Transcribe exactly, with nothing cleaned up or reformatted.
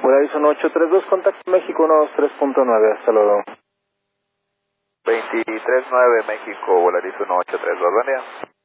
Verizon ocho tres dos, contacto México uno dos tres punto nueve, hasta luego. veintitrés nueve México, Volaris uno ocho tres dos, buen día.